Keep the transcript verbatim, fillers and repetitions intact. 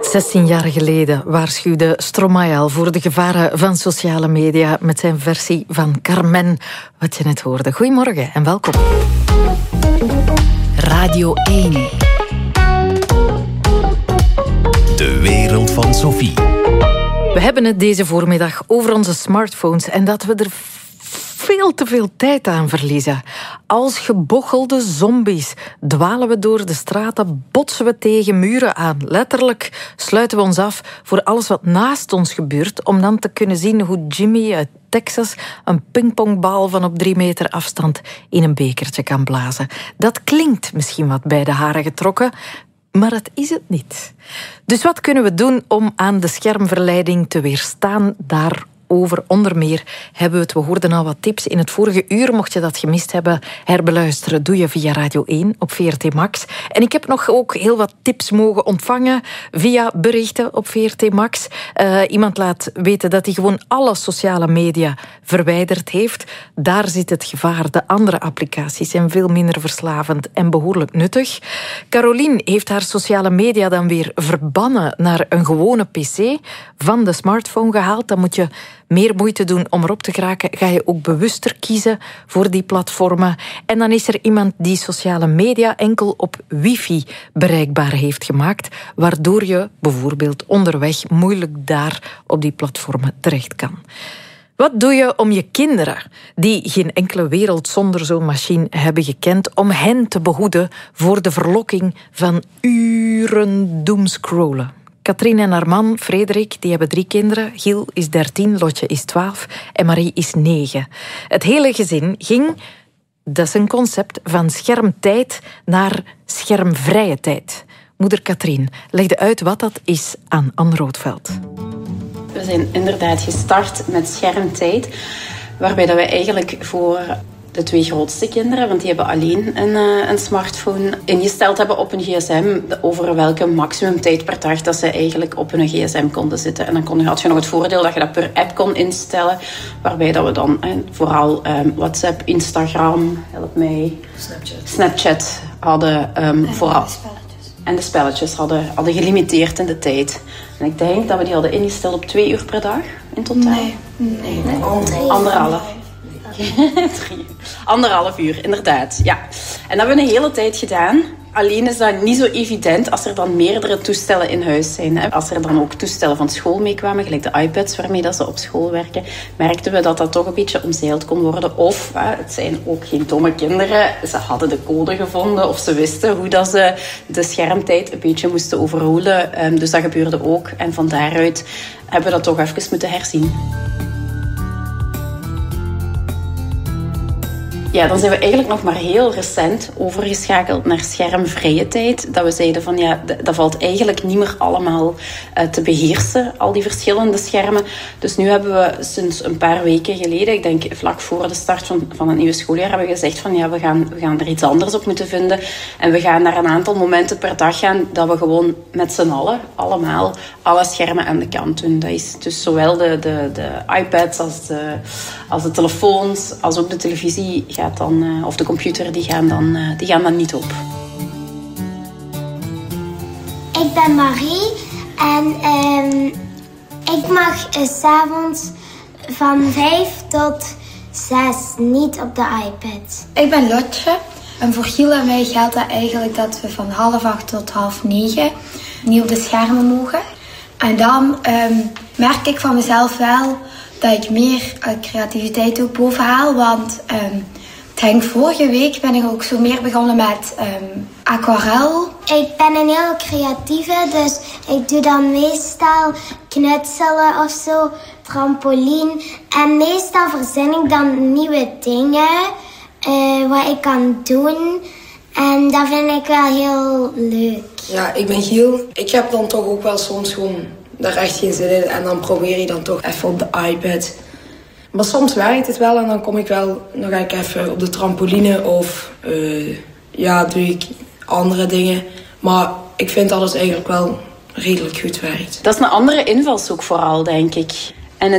zestien jaar geleden waarschuwde Stromae al voor de gevaren van sociale media met zijn versie van Carmen, wat je net hoorde. Goedemorgen en welkom. Radio één. De wereld van Sophie. We hebben het deze voormiddag over onze smartphones en dat we er veel te veel tijd aan verliezen. Als gebochelde zombies dwalen we door de straten, botsen we tegen muren aan. Letterlijk sluiten we ons af voor alles wat naast ons gebeurt, om dan te kunnen zien hoe Jimmy uit Texas een pingpongbal van op drie meter afstand in een bekertje kan blazen. Dat klinkt misschien wat bij de haren getrokken, maar het is het niet. Dus wat kunnen we doen om aan de schermverleiding te weerstaan? Daar Over onder meer hebben we het. We hoorden al wat tips in het vorige uur. Mocht je dat gemist hebben, herbeluisteren doe je via Radio één op V R T Max. En ik heb nog ook heel wat tips mogen ontvangen via berichten op V R T Max. Uh, iemand laat weten dat hij gewoon alle sociale media verwijderd heeft. Daar zit het gevaar. De andere applicaties zijn veel minder verslavend en behoorlijk nuttig. Caroline heeft haar sociale media dan weer verbannen naar een gewone pc, van de smartphone gehaald. Dan moet je meer moeite doen om erop te geraken. Ga je ook bewuster kiezen voor die platformen. En dan is er iemand die sociale media enkel op wifi bereikbaar heeft gemaakt, waardoor je bijvoorbeeld onderweg moeilijk daar op die platformen terecht kan. Wat doe je om je kinderen, die geen enkele wereld zonder zo'n machine hebben gekend, om hen te behoeden voor de verlokking van uren doomscrollen? Katrien en haar man, Frederik, die hebben drie kinderen. Giel is dertien, Lotje is twaalf en Marie is negen. Het hele gezin ging, dat is een concept, van schermtijd naar schermvrije tijd. Moeder Katrien legde uit wat dat is aan Anne Roodveld. We zijn inderdaad gestart met schermtijd, waarbij dat we eigenlijk voor de twee grootste kinderen, want die hebben alleen een, uh, een smartphone, ingesteld hebben op een gsm over welke maximumtijd per dag dat ze eigenlijk op hun gsm konden zitten. En dan kon, had je nog het voordeel dat je dat per app kon instellen, waarbij dat we dan eh, vooral um, WhatsApp, Instagram, help mij, Snapchat, Snapchat hadden um, en vooral. De spelletjes. En de spelletjes hadden, hadden gelimiteerd in de tijd. En ik denk dat we die hadden ingesteld op twee uur per dag in totaal. Nee, nee, nee. Ander, anderhalf. Drie. Anderhalf uur, inderdaad. Ja. En dat hebben we een hele tijd gedaan. Alleen is dat niet zo evident als er dan meerdere toestellen in huis zijn. Hè. Als er dan ook toestellen van school meekwamen, gelijk de iPads waarmee dat ze op school werken, merkten we dat dat toch een beetje omzeild kon worden. Of, hè, het zijn ook geen domme kinderen, ze hadden de code gevonden of ze wisten hoe dat ze de schermtijd een beetje moesten overrulen. Um, dus dat gebeurde ook. En van daaruit hebben we dat toch even moeten herzien. Ja, dan zijn we eigenlijk nog maar heel recent overgeschakeld naar schermvrije tijd. Dat we zeiden van ja, dat valt eigenlijk niet meer allemaal uh, te beheersen, al die verschillende schermen. Dus nu hebben we sinds een paar weken geleden, ik denk vlak voor de start van, van het nieuwe schooljaar, hebben we gezegd van ja, we gaan, we gaan er iets anders op moeten vinden. En we gaan naar een aantal momenten per dag gaan dat we gewoon met z'n allen, allemaal, alle schermen aan de kant doen. Dat is dus zowel de, de, de iPads als de, als de telefoons, als ook de televisie gaat dan, uh, of de computer, die gaan dan, uh, die gaan dan niet op. Ik ben Marie en um, ik mag uh, 's avonds van vijf tot zes niet op de iPad. Ik ben Lotje en voor Giel en mij geldt dat eigenlijk dat we van half acht tot half negen niet op de schermen mogen. En dan um, merk ik van mezelf wel dat ik meer uh, creativiteit ook bovenhaal, want um, ik denk vorige week ben ik ook zo meer begonnen met um, aquarel. Ik ben een heel creatieve, dus ik doe dan meestal knutselen of zo, trampoline. En meestal verzin ik dan nieuwe dingen uh, wat ik kan doen. En dat vind ik wel heel leuk. Ja, ik ben Giel. Ik heb dan toch ook wel soms gewoon daar echt geen zin in. En dan probeer je dan toch even op de iPad. Maar soms werkt het wel en dan kom ik wel, dan ga ik even op de trampoline of uh, ja, doe ik andere dingen. Maar ik vind dat het eigenlijk wel redelijk goed werkt. Dat is een andere invalshoek vooral, denk ik.